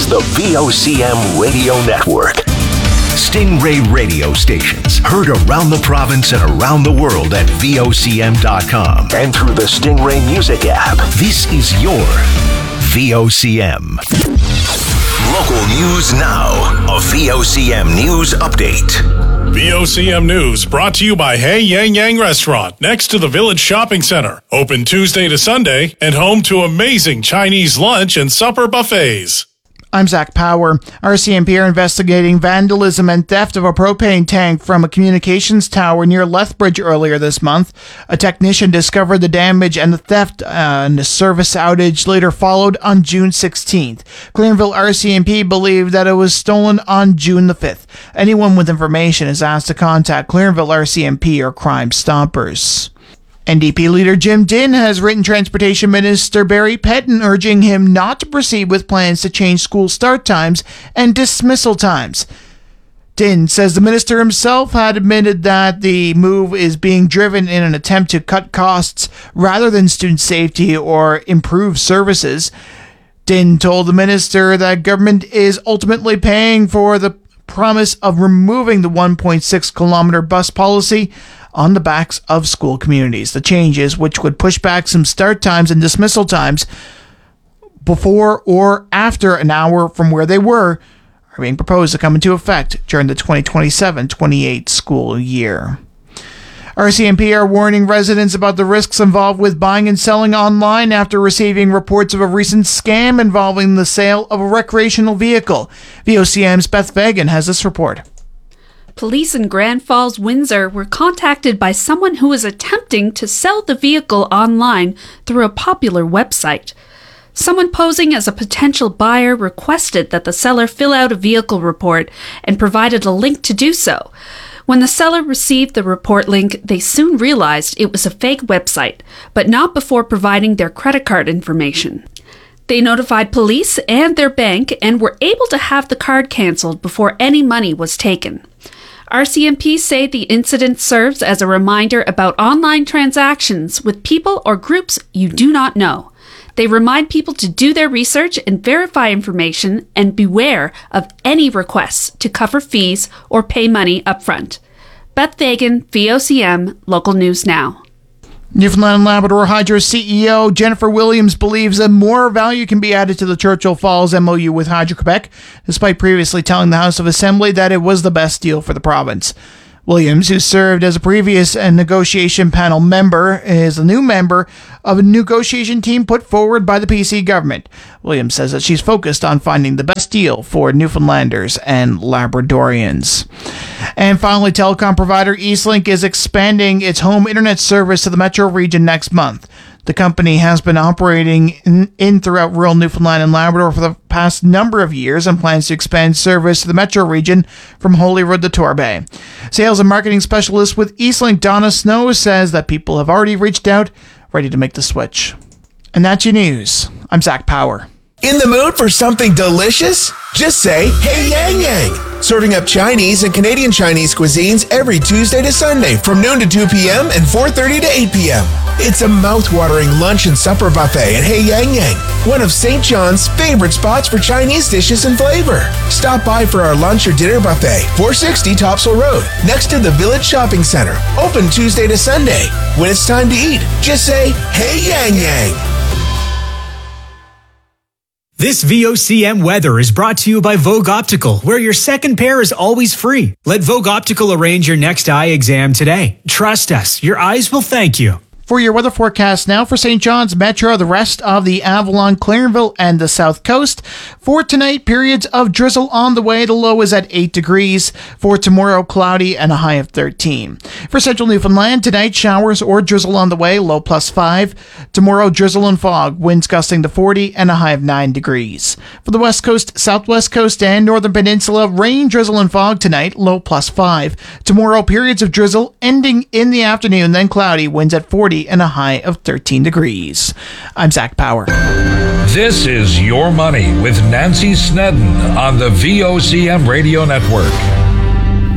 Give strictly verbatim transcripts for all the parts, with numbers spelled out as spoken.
the V O C M Radio Network. Stingray radio stations heard around the province and around the world at V O C M dot com and through the Stingray Music app. This is your V O C M. Local news now. A V O C M News Update. V O C M News brought to you by Hey Yang Yang Restaurant next to the Village Shopping Center. Open Tuesday to Sunday and home to amazing Chinese lunch and supper buffets. I'm Zach Power. R C M P are investigating vandalism and theft of a propane tank from a communications tower near Lethbridge earlier this month. A technician discovered the damage and the theft, uh, and a service outage later followed on June sixteenth. Clearville R C M P believed that it was stolen on June the fifth. Anyone with information is asked to contact Clearville R C M P or Crime Stoppers. N D P leader Jim Dinn has written Transportation Minister Barry Pettin urging him not to proceed with plans to change school start times and dismissal times. Dinn says the minister himself had admitted that the move is being driven in an attempt to cut costs rather than student safety or improve services. Dinn told the minister that government is ultimately paying for the promise of removing the one point six kilometer bus policy on the backs of school communities. The changes, which would push back some start times and dismissal times before or after an hour from where they were, are being proposed to come into effect during the twenty twenty-seven twenty-eight school year. R C M P are warning residents about the risks involved with buying and selling online after receiving reports of a recent scam involving the sale of a recreational vehicle. V O C M's Beth Fagan has this report. Police in Grand Falls, Windsor were contacted by someone who was attempting to sell the vehicle online through a popular website. Someone posing as a potential buyer requested that the seller fill out a vehicle report and provided a link to do so. When the seller received the report link, they soon realized it was a fake website, but not before providing their credit card information. They notified police and their bank and were able to have the card canceled before any money was taken. R C M P say the incident serves as a reminder about online transactions with people or groups you do not know. They remind people to do their research and verify information and beware of any requests to cover fees or pay money upfront. Beth Fagan, V O C M, Local News Now. Newfoundland and Labrador Hydro C E O Jennifer Williams believes that more value can be added to the Churchill Falls M O U with Hydro-Quebec, despite previously telling the House of Assembly that it was the best deal for the province. Williams, who served as a previous negotiation panel member, is a new member of a negotiation team put forward by the P C government. Williams says that she's focused on finding the best deal for Newfoundlanders and Labradorians. And finally, telecom provider Eastlink is expanding its home internet service to the metro region next month. The company has been operating in, in throughout rural Newfoundland and Labrador for the past number of years and plans to expand service to the metro region from Holyrood to Torbay. Sales and marketing specialist with Eastlink, Donna Snow, says that people have already reached out, ready to make the switch. And that's your news. I'm Zach Power. In the mood for something delicious? Just say, Hey Yang Yang! Serving up Chinese and Canadian Chinese cuisines every Tuesday to Sunday from noon to two p.m. and four thirty to eight p.m. It's a mouth-watering lunch and supper buffet at Hey Yang Yang, one of Saint John's favorite spots for Chinese dishes and flavor. Stop by for our lunch or dinner buffet, four sixty Topsail Road, next to the Village Shopping Center. Open Tuesday to Sunday. When it's time to eat, just say, Hey Yang Yang! This V O C M weather is brought to you by Vogue Optical, where your second pair is always free. Let Vogue Optical arrange your next eye exam today. Trust us, your eyes will thank you. For your weather forecast now for Saint John's Metro, the rest of the Avalon, Clarenville, and the South Coast. For tonight, periods of drizzle on the way. The low is at eight degrees. For tomorrow, cloudy and a high of thirteen. For Central Newfoundland, tonight, showers or drizzle on the way, low plus five. Tomorrow, drizzle and fog, winds gusting to forty and a high of nine degrees. For the West Coast, Southwest Coast, and Northern Peninsula, rain, drizzle, and fog tonight, low plus five. Tomorrow, periods of drizzle ending in the afternoon, then cloudy, winds at forty and a high of thirteen degrees. I'm Zach Power. This is Your Money with Nancy Snedden on the V O C M Radio Network.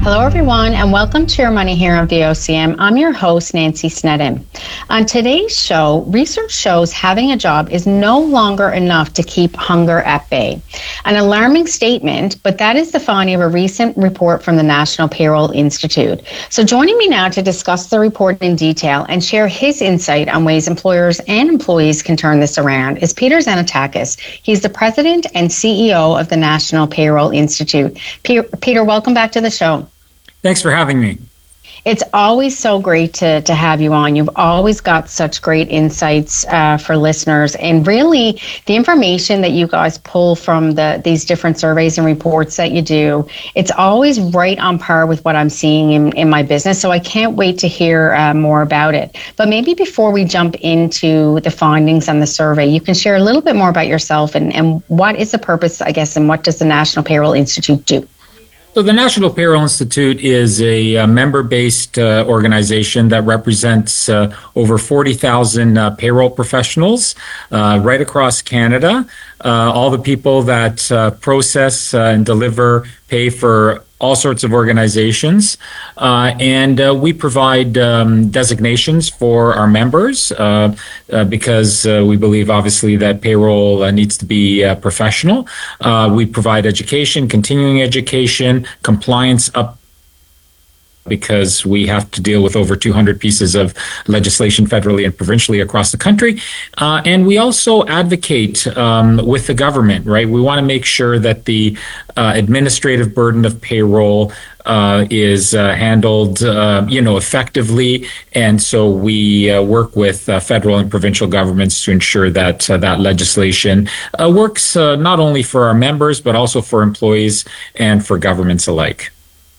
Hello, everyone, and welcome to Your Money here on V O C M. I'm your host, Nancy Snedden. On today's show, research shows having a job is no longer enough to keep hunger at bay. An alarming statement, but that is the finding of a recent report from the National Payroll Institute. So joining me now to discuss the report in detail and share his insight on ways employers and employees can turn this around is Peter Xanatakis. He's the president and C E O of the National Payroll Institute. Peter, welcome back to the show. Thanks for having me. It's always so great to, to have you on. You've always got such great insights uh, for listeners. And really, the information that you guys pull from the these different surveys and reports that you do, it's always right on par with what I'm seeing in, in my business. So I can't wait to hear uh, more about it. But maybe before we jump into the findings on the survey, you can share a little bit more about yourself and, and what is the purpose, I guess, and what does the National Payroll Institute do? So the National Payroll Institute is a, a member-based uh, organization that represents uh, over forty thousand uh, payroll professionals uh, right across Canada. Uh, all the people that uh, process uh, and deliver pay for all sorts of organizations. Uh, and uh, we provide um, designations for our members uh, uh, because uh, we believe, obviously, that payroll uh, needs to be uh, professional. Uh, we provide education, continuing education, compliance up because we have to deal with over two hundred pieces of legislation federally and provincially across the country. Uh, and we also advocate um, with the government, right? We want to make sure that the uh, administrative burden of payroll uh, is uh, handled, uh, you know, effectively. And so we uh, work with uh, federal and provincial governments to ensure that uh, that legislation uh, works uh, not only for our members, but also for employees and for governments alike.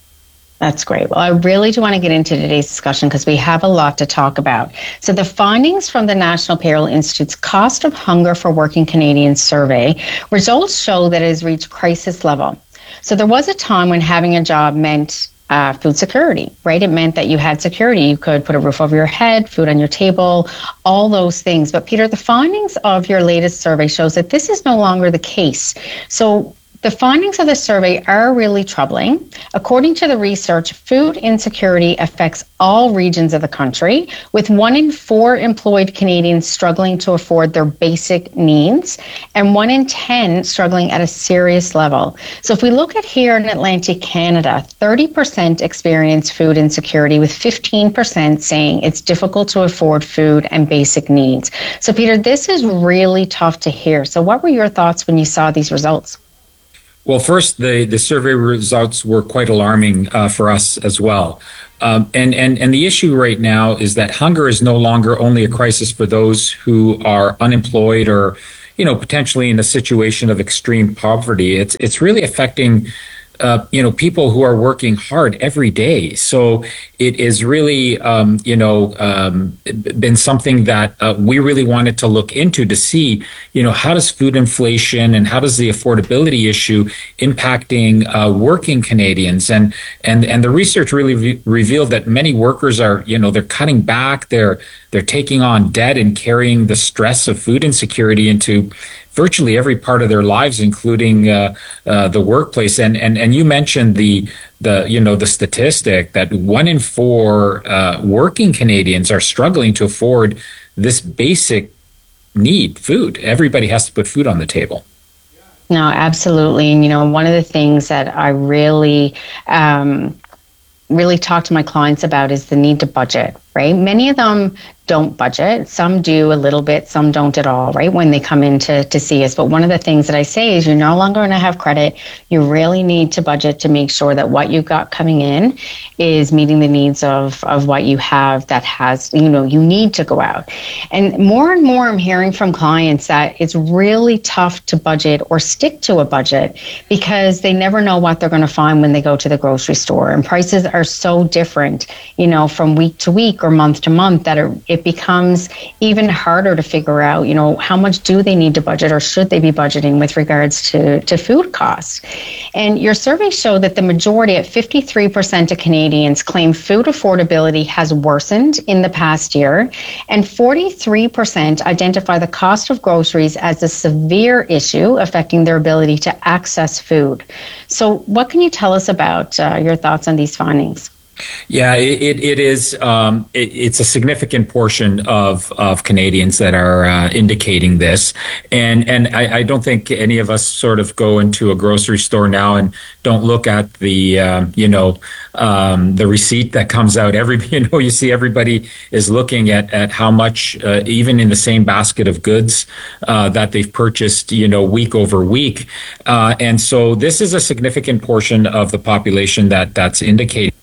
That's great. Well, I really do want to get into today's discussion because we have a lot to talk about. So the findings from the National Payroll Institute's Cost of Hunger for Working Canadians survey results show that it has reached crisis level. So there was a time when having a job meant uh, food security, right? It meant that you had security. You could put a roof over your head, food on your table, all those things. But Peter, the findings of your latest survey shows that this is no longer the case. So the findings of the survey are really troubling. According to the research, food insecurity affects all regions of the country, with one in four employed Canadians struggling to afford their basic needs, and one in ten struggling at a serious level. So if we look at here in Atlantic Canada, thirty percent experience food insecurity, with fifteen percent saying it's difficult to afford food and basic needs. So Peter, this is really tough to hear. So what were your thoughts when you saw these results? Well, first, the, the survey results were quite alarming uh, for us as well. Um, and, and, and the issue right now is that hunger is no longer only a crisis for those who are unemployed or, you know, potentially in a situation of extreme poverty. It's, it's really affecting Uh, you know, people who are working hard every day. So it is really, um, you know, um, been something that uh, we really wanted to look into to see, you know, how does food inflation and how does the affordability issue impacting uh, working Canadians? And and and the research really re- revealed that many workers are, you know, they're cutting back, they're they're taking on debt and carrying the stress of food insecurity into virtually every part of their lives, including uh, uh, the workplace. And, and and you mentioned the the you know the statistic that one in four uh, working Canadians are struggling to afford this basic need, food. Everybody has to put food on the table. No, absolutely. And you know, one of the things that I really um, really talk to my clients about is the need to budget. Right? Many of them don't budget. Some do a little bit, some don't at all, right, when they come in to, to see us. But one of the things that I say is you're no longer going to have credit. You really need to budget to make sure that what you've got coming in is meeting the needs of, of what you have that has, you know, you need to go out. And more and more I'm hearing from clients that it's really tough to budget or stick to a budget because they never know what they're going to find when they go to the grocery store. And prices are so different, you know, from week to week week or month to month that it, it becomes even harder to figure out, you know, how much do they need to budget or should they be budgeting with regards to, to food costs. And your survey showed that the majority, at fifty-three percent of Canadians, claim food affordability has worsened in the past year, and forty-three percent identify the cost of groceries as a severe issue affecting their ability to access food. So what can you tell us about uh, your thoughts on these findings? Yeah, it, it is. Um, it, it's a significant portion of, of Canadians that are uh, indicating this, and and I, I don't think any of us sort of go into a grocery store now and don't look at the uh, you know um, the receipt that comes out. Every you know you see everybody is looking at at how much uh, even in the same basket of goods uh, that they've purchased you know week over week, uh, and so this is a significant portion of the population that that's indicating.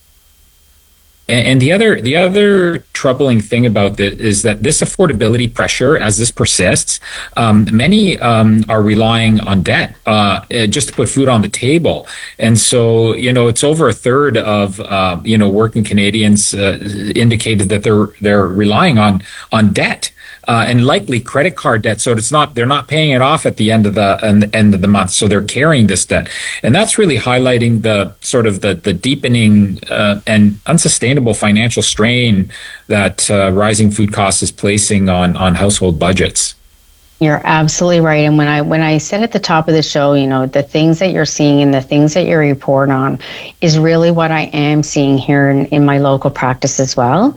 And the other, the other troubling thing about this is that this affordability pressure, as this persists, um, many um, are relying on debt uh, just to put food on the table. And so, you know, it's over a third of uh, you know working Canadians uh, indicated that they're they're relying on on debt. Uh, and likely credit card debt, so it's not they're not paying it off at the end of the, the end of the month, so they're carrying this debt, and that's really highlighting the sort of the the deepening uh, and unsustainable financial strain that uh, rising food costs is placing on on household budgets. You're absolutely right. And when I when I said at the top of the show, you know, the things that you're seeing and the things that you report on is really what I am seeing here in, in my local practice as well.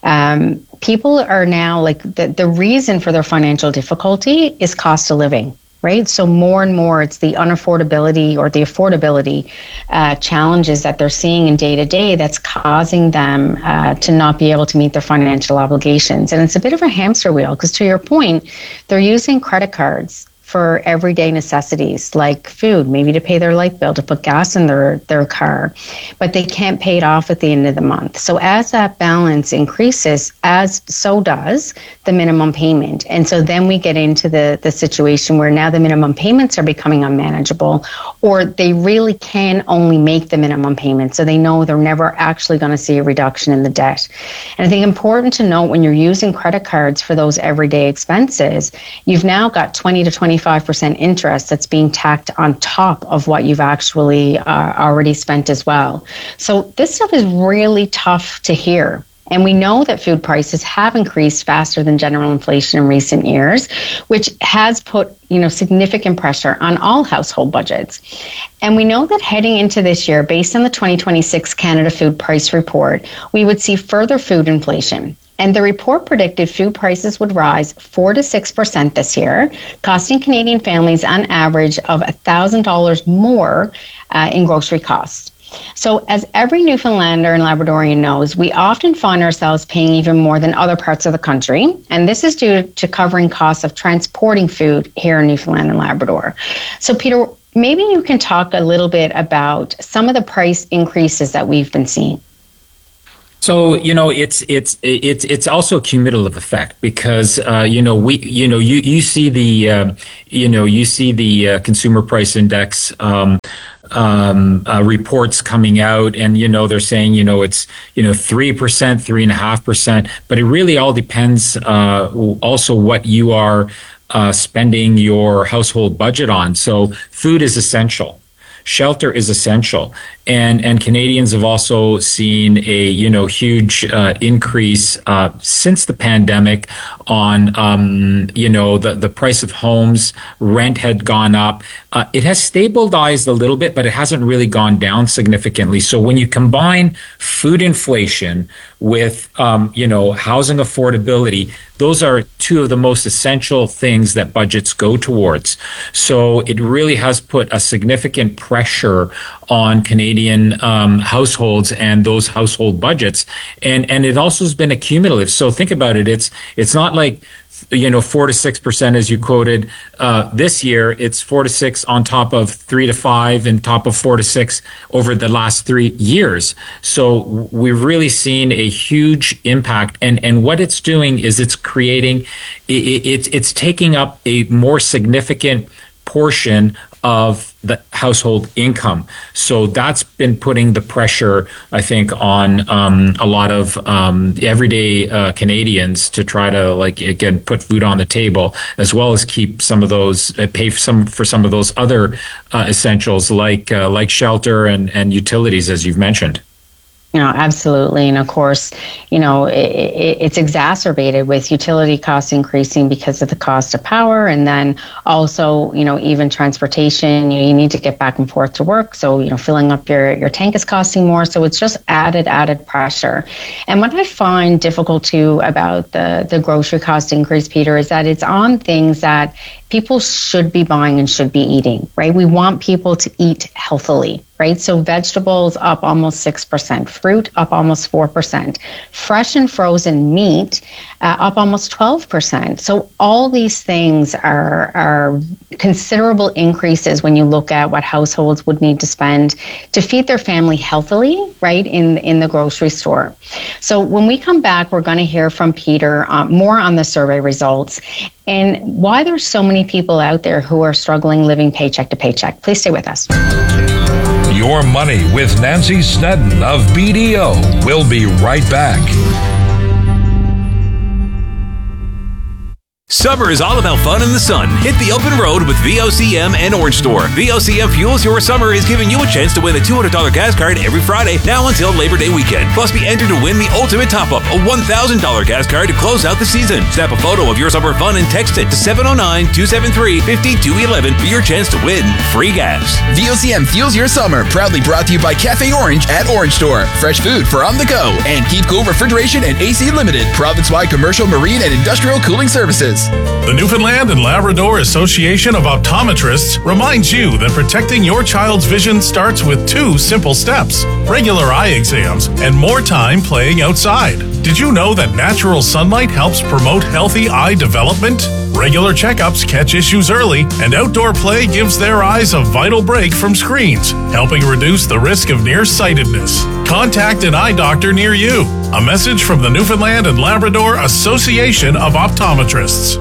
Um, people are now like the, the reason for their financial difficulty is cost of living. Right. So more and more it's the unaffordability or the affordability uh, challenges that they're seeing in day to day that's causing them uh, to not be able to meet their financial obligations. And it's a bit of a hamster wheel because, to your point, they're using credit cards for everyday necessities like food, maybe to pay their light bill, to put gas in their, their car, but they can't pay it off at the end of the month. So as that balance increases, as so does the minimum payment. And so then we get into the, the situation where now the minimum payments are becoming unmanageable, or they really can only make the minimum payment. So they know they're never actually going to see a reduction in the debt. And I think important to note, when you're using credit cards for those everyday expenses, you've now got twenty to twenty-five percent interest that's being tacked on top of what you've actually uh, already spent as well. So this stuff is really tough to hear. And we know that food prices have increased faster than general inflation in recent years, which has put, you know, significant pressure on all household budgets. And we know that heading into this year, based on the twenty twenty-six Canada Food Price Report, we would see further food inflation. And the report predicted food prices would rise four to six percent this year, costing Canadian families an average of one thousand dollars more uh, in grocery costs. So as every Newfoundlander and Labradorian knows, we often find ourselves paying even more than other parts of the country. And this is due to covering costs of transporting food here in Newfoundland and Labrador. So Peter, maybe you can talk a little bit about some of the price increases that we've been seeing. So, you know, it's it's it's it's also a cumulative effect because uh, you know we you know you you see the uh, you know you see the uh, consumer price index um, um, uh, reports coming out, and you know they're saying you know it's you know three percent, three and a half percent, but it really all depends uh, also what you are uh, spending your household budget on. So, food is essential. Shelter is essential, and and Canadians have also seen a you know huge uh, increase uh, since the pandemic on um, you know the the price of homes. Rent had gone up. Uh, it has stabilized a little bit, but it hasn't really gone down significantly. So when you combine food inflation with um, you know housing affordability, those are two of the most essential things that budgets go towards. So it really has put a significant pressure on Canadian um, households and those household budgets. And and it also has been a cumulative. So think about it. It's it's not like, you know, four to six percent as you quoted uh, this year. It's four to six on top of three to five and top of four to six over the last three years. So we've really seen a huge impact. And, and what it's doing is it's creating, it, it, it's taking up a more significant portion of the household income. So that's been putting the pressure, I think, on um, a lot of um, everyday uh, Canadians to try to, like, again, put food on the table, as well as keep some of those, uh, pay for some for some of those other uh, essentials like uh, like shelter and, and utilities, as you've mentioned. You know, absolutely. And of course, you know, it, it, it's exacerbated with utility costs increasing because of the cost of power. And then also, you know, even transportation, you, you need to get back and forth to work. So, you know, filling up your, your tank is costing more. So it's just added, added pressure. And what I find difficult too about the, the grocery cost increase, Peter, is that it's on things that people should be buying and should be eating, right? We want people to eat healthily, right? So vegetables up almost six percent, fruit up almost four percent, fresh and frozen meat uh, up almost twelve percent. So all these things are, are considerable increases when you look at what households would need to spend to feed their family healthily, right, in, in the grocery store. So when we come back, we're going to hear from Peter uh, more on the survey results and why there's so many people out there who are struggling living paycheck to paycheck. Please stay with us. Your Money with Nancy Snedden of B D O. We'll be right back. Summer is all about fun in the sun. Hit the open road with V O C M and Orange Store. V O C M Fuels Your Summer is giving you a chance to win a two hundred dollars gas card every Friday, now until Labor Day weekend. Plus, be entered to win the ultimate top-up, a one thousand dollars gas card to close out the season. Snap a photo of your summer fun and text it to seven oh nine, two seven three, five two one one for your chance to win free gas. V O C M Fuels Your Summer, proudly brought to you by Cafe Orange at Orange Store. Fresh food for on the go. And Keep Cool Refrigeration and A C Limited, province-wide commercial, marine, and industrial cooling services. The Newfoundland and Labrador Association of Optometrists reminds you that protecting your child's vision starts with two simple steps: regular eye exams and more time playing outside. Did you know that natural sunlight helps promote healthy eye development? Regular checkups catch issues early, and outdoor play gives their eyes a vital break from screens, helping reduce the risk of nearsightedness. Contact an eye doctor near you. A message from the Newfoundland and Labrador Association of Optometrists.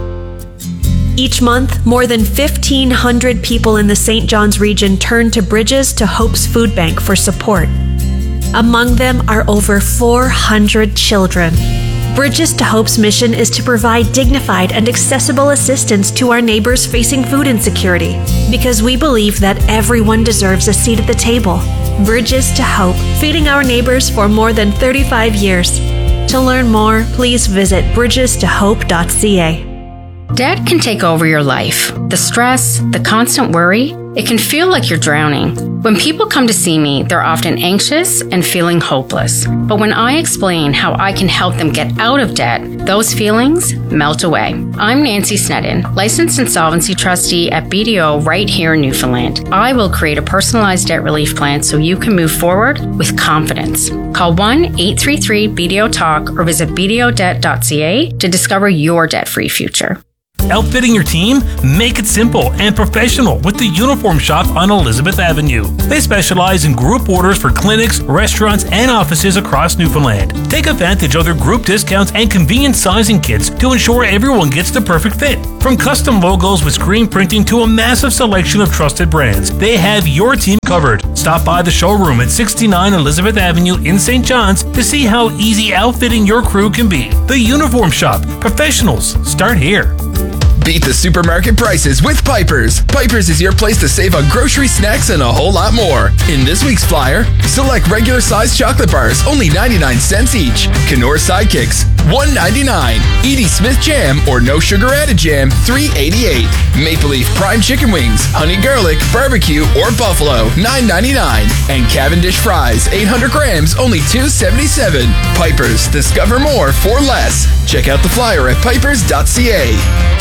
Each month, more than fifteen hundred people in the Saint John's region turn to Bridges to Hope's Food Bank for support. Among them are over four hundred children. Bridges to Hope's mission is to provide dignified and accessible assistance to our neighbors facing food insecurity, because we believe that everyone deserves a seat at the table. Bridges to Hope, feeding our neighbors for more than thirty-five years. To learn more, please visit bridges to hope dot c a. Debt can take over your life. The stress, the constant worry, it can feel like you're drowning. When people come to see me, they're often anxious and feeling hopeless. But when I explain how I can help them get out of debt, those feelings melt away. I'm Nancy Snedden, licensed insolvency trustee at B D O right here in Newfoundland. I will create a personalized debt relief plan so you can move forward with confidence. Call one eight three three B D O talk or visit b d o debt dot c a to discover your debt-free future. Outfitting your team? Make it simple and professional with the Uniform Shop on Elizabeth Avenue. They specialize in group orders for clinics, restaurants, and offices across Newfoundland. Take advantage of their group discounts and convenient sizing kits to ensure everyone gets the perfect fit. From custom logos with screen printing to a massive selection of trusted brands, they have your team covered. Stop by the showroom at sixty-nine Elizabeth Avenue in Saint John's to see how easy outfitting your crew can be. The Uniform Shop. Professionals start here. Beat the supermarket prices with Piper's. Piper's is your place to save on grocery, snacks, and a whole lot more. In this week's flyer, select regular sized chocolate bars, only ninety-nine cents each. Knorr Sidekicks, one ninety-nine. Edie Smith Jam or no sugar added jam, three eighty-eight. Maple Leaf Prime Chicken Wings, honey garlic, barbecue, or buffalo, nine ninety-nine. And Cavendish Fries, eight hundred grams, only two seventy-seven. Piper's, discover more for less. Check out the flyer at pipers dot c a.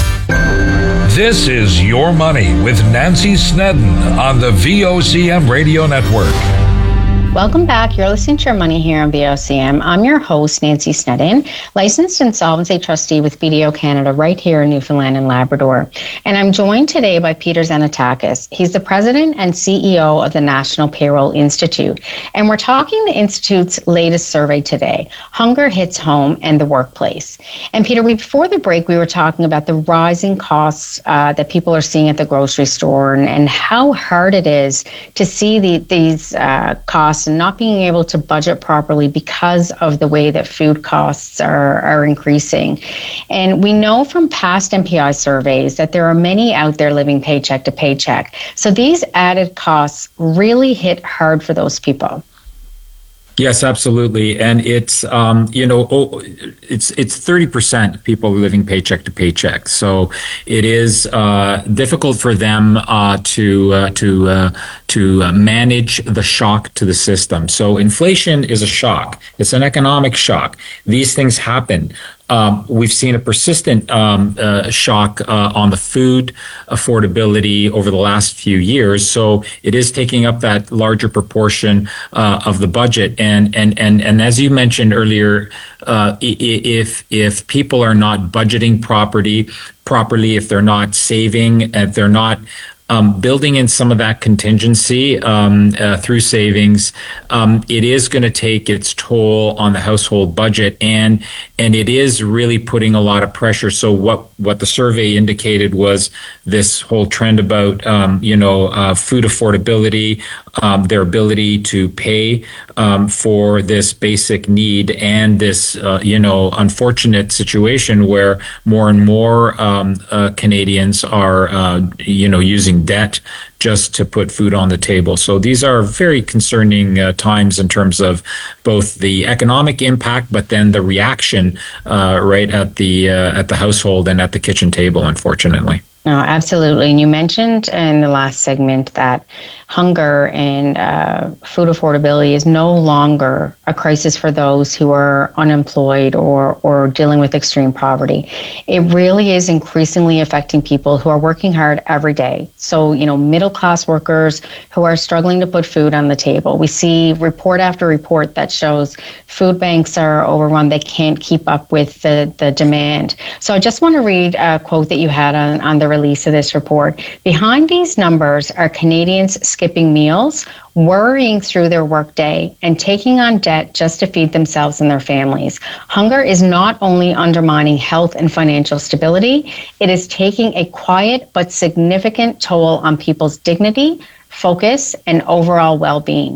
This is Your Money with Nancy Snedden on the V O C M Radio Network. Welcome back. You're listening to Your Money here on V O C M. I'm your host, Nancy Sneddon, licensed insolvency trustee with B D O Canada right here in Newfoundland and Labrador. And I'm joined today by Peter Xanatakis. He's the president and C E O of the National Payroll Institute. And we're talking the Institute's latest survey today, Hunger Hits Home and the Workplace. And Peter, we, before the break, we were talking about the rising costs uh, that people are seeing at the grocery store and, and how hard it is to see the, these uh, costs and not being able to budget properly because of the way that food costs are, are increasing. And we know from past N P I surveys that there are many out there living paycheck to paycheck. So these added costs really hit hard for those people. Yes, absolutely, and it's um, you know oh, it's it's thirty percent people living paycheck to paycheck. So it is uh, difficult for them uh, to uh, to uh, to uh, manage the shock to the system. So inflation is a shock. It's an economic shock. These things happen. Um, we've seen a persistent um, uh, shock uh, on the food affordability over the last few years. So it is taking up that larger proportion uh, of the budget. And and and and as you mentioned earlier, uh, if if people are not budgeting properly, properly, if they're not saving, if they're not Um, building in some of that contingency um, uh, through savings, um, it is going to take its toll on the household budget, and and it is really putting a lot of pressure. So what what the survey indicated was this whole trend about um, you know uh, food affordability, um, their ability to pay um, for this basic need, and this uh, you know unfortunate situation where more and more um, uh, Canadians are uh, you know using debt just to put food on the table. So these are very concerning uh, times in terms of both the economic impact, but then the reaction uh, right at the uh, at the household and at the kitchen table, unfortunately. No, absolutely. And you mentioned in the last segment that hunger and uh, food affordability is no longer a crisis for those who are unemployed or, or dealing with extreme poverty. It really is increasingly affecting people who are working hard every day. So, you know, middle-class workers who are struggling to put food on the table. We see report after report that shows food banks are overrun. They can't keep up with the, the demand. So I just want to read a quote that you had on, on the release of this report. Behind these numbers are Canadians skipping meals, worrying through their workday, and taking on debt just to feed themselves and their families. Hunger is not only undermining health and financial stability, it is taking a quiet but significant toll on people's dignity, focus, and overall well-being.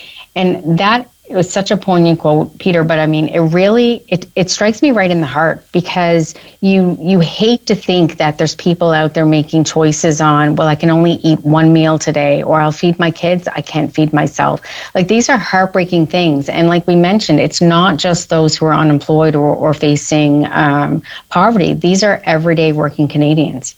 And that it was such a poignant quote, Peter, but I mean, it really, it, it strikes me right in the heart, because you you hate to think that there's people out there making choices on, well, I can only eat one meal today, or I'll feed my kids, I can't feed myself. Like, these are heartbreaking things. And like we mentioned, it's not just those who are unemployed or, or facing um, poverty. These are everyday working Canadians.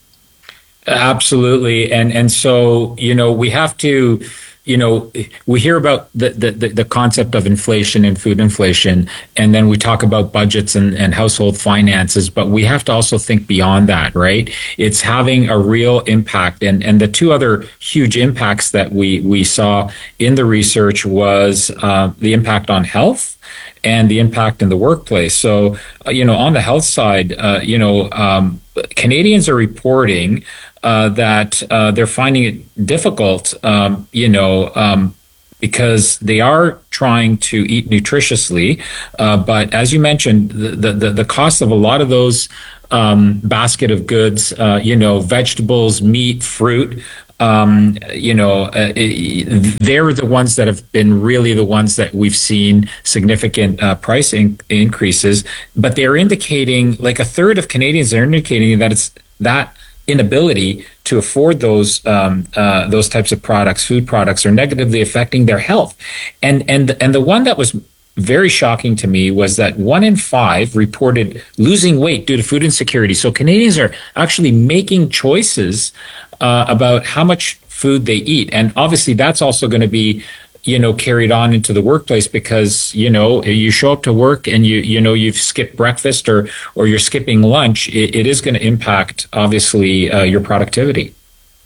Absolutely. And, and so, you know, we have to, you know, we hear about the, the, the concept of inflation and food inflation, and then we talk about budgets and, and household finances, but we have to also think beyond that, right? It's having a real impact. And, and the two other huge impacts that we, we saw in the research was uh, the impact on health and the impact in the workplace. So, uh, you know, on the health side, uh, you know, um, Canadians are reporting uh, that uh, they're finding it difficult, um, you know, um, because they are trying to eat nutritiously. Uh, but as you mentioned, the, the, the cost of a lot of those um, basket of goods, uh, you know, vegetables, meat, fruit, Um, you know, uh, it, they're the ones that have been really the ones that we've seen significant uh, price in- increases. But they're indicating, like a third of Canadians are indicating that it's that inability to afford those um, uh, those types of products, food products, are negatively affecting their health. And and and the one that was very shocking to me was that one in five reported losing weight due to food insecurity. So Canadians are actually making choices uh, about how much food they eat. And obviously that's also going to be, you know, carried on into the workplace, because, you know, you show up to work and you, you know, you've skipped breakfast or, or you're skipping lunch. It, it is going to impact, obviously, uh, your productivity.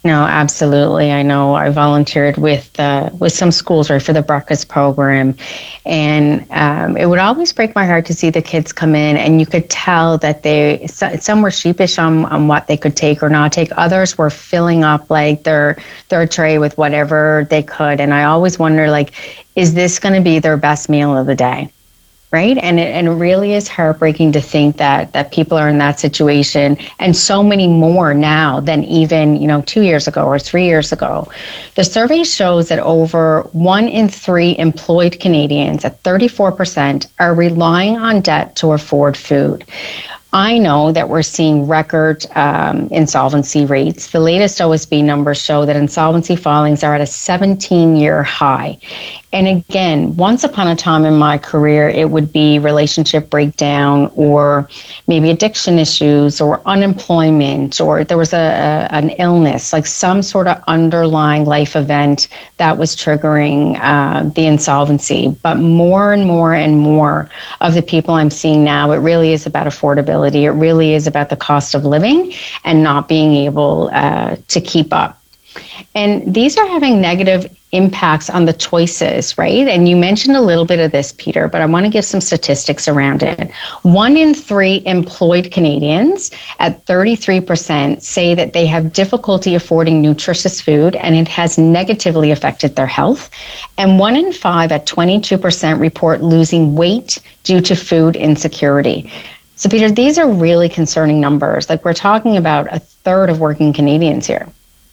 No, absolutely. I know I volunteered with uh, with some schools, right, for the breakfast program, and um, it would always break my heart to see the kids come in, and you could tell that they some were sheepish on, on what they could take or not take. Others were filling up like their their tray with whatever they could, and I always wonder, like, is this going to be their best meal of the day? Right. And it, and it really is heartbreaking to think that that people are in that situation, and so many more now than even, you know, two years ago or three years ago. The survey shows that over one in three employed Canadians, at thirty-four percent, are relying on debt to afford food. I know that we're seeing record um, insolvency rates. The latest O S B numbers show that insolvency filings are at a seventeen-year high. And again, once upon a time in my career, it would be relationship breakdown or maybe addiction issues or unemployment, or there was a, a an illness, like some sort of underlying life event that was triggering uh, the insolvency. But more and more and more of the people I'm seeing now, it really is about affordability. It really is about the cost of living and not being able uh, to keep up. And these are having negative impacts on the choices, right? And you mentioned a little bit of this, Peter, but I want to give some statistics around it. One in three employed Canadians at thirty-three percent say that they have difficulty affording nutritious food, and it has negatively affected their health. And one in five at twenty-two percent report losing weight due to food insecurity. So, Peter, these are really concerning numbers. Like, we're talking about a third of working Canadians here.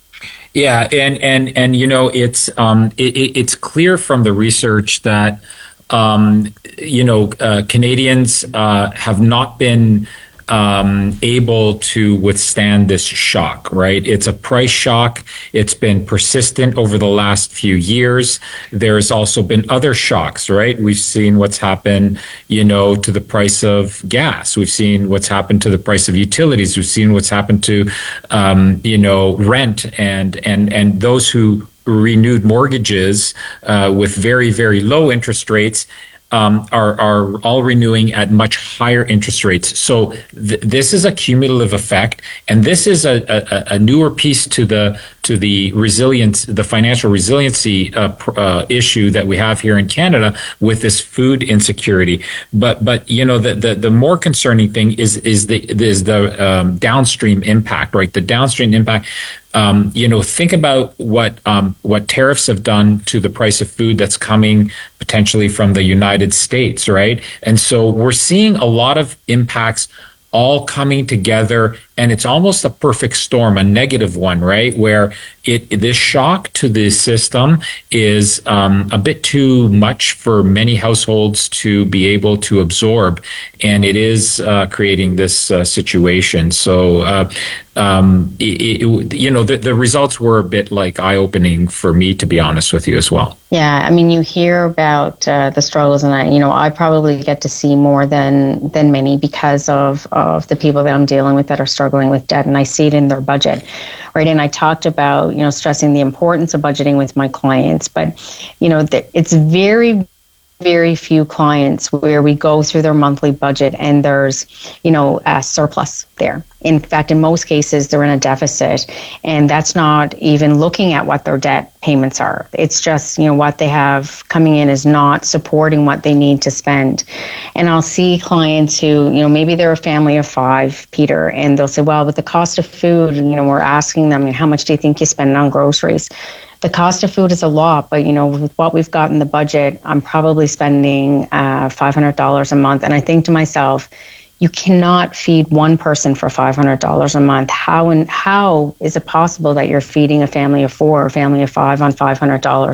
Yeah, and and and you know, it's um, it, it's clear from the research that um, you know uh, Canadians uh, have not been um, able to withstand this shock. Right, it's a price shock. It's been persistent over the last few years. There's also been other shocks. Right, we've seen what's happened, you know, to the price of gas. We've seen what's happened to the price of utilities. We've seen what's happened to, um, you know, rent and and and those who renewed mortgages uh, with very, very low interest rates. Um, are are all renewing at much higher interest rates. So th- this is a cumulative effect, and this is a, a, a newer piece to the to the resilience, the financial resiliency uh, pr- uh, issue that we have here in Canada with this food insecurity. But but you know the the, the more concerning thing is is the is the um, downstream impact, right? The downstream impact. Um, you know, think about what um, what tariffs have done to the price of food that's coming potentially from the United States, right? And so we're seeing a lot of impacts all coming together, and it's almost a perfect storm, a negative one, right? Where it this shock to the system is um, a bit too much for many households to be able to absorb, and it is uh, creating this uh, situation. So, uh, um, it, it, you know, the, the results were a bit like eye-opening for me, to be honest with you as well. Yeah, I mean, you hear about uh, the struggles, and I, you know, I probably get to see more than than many because of of the people that I'm dealing with that are struggling with debt, and I see it in their budget, right? And I talked about, you know, stressing the importance of budgeting with my clients, but you know, the, it's very, very few clients where we go through their monthly budget and there's, you know, a surplus there. In fact, in most cases, they're in a deficit, and that's not even looking at what their debt payments are. It's just, you know, what they have coming in is not supporting what they need to spend. And I'll see clients who, you know, maybe they're a family of five, Peter, and they'll say, well, with the cost of food, you know, we're asking them, how much do you think you spend on groceries? The cost of food is a lot, but, you know, with what we've got in the budget, I'm probably spending uh, five hundred dollars a month. And I think to myself, you cannot feed one person for five hundred dollars a month. How and how is it possible that you're feeding a family of four or a family of five on five hundred dollars?